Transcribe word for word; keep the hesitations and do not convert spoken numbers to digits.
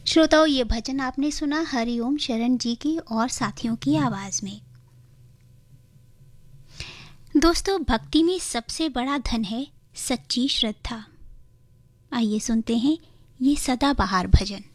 श्रोताओं, ये भजन आपने सुना हरिओम शरण जी की और साथियों की आवाज में। दोस्तों, भक्ति में सबसे बड़ा धन है सच्ची श्रद्धा। आइए सुनते हैं ये सदाबहार भजन।